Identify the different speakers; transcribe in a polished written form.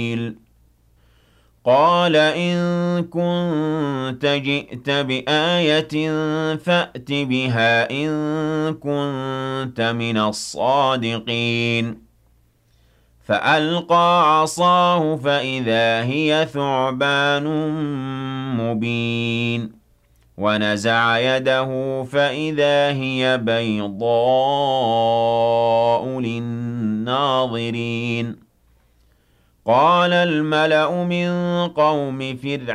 Speaker 1: سَبِيلٍ قَالَ إِن كُنتَ جِئْتَ بِآيَةٍ فَأْتِ بِهَا إِن كُنتَ مِنَ الصَّادِقِينَ فَأَلْقَىٰ عَصَاهُ فَإِذَا هِيَ ثُعْبَانٌ مُّبِينٌ وَنَزَعَ يَدَهُ فَإِذَا هِيَ بَيْضَاءُ لِلنَّاظِرِينَ قَالَ الْمَلَأُ مِن قَوْمِ فِرْعَوْنَ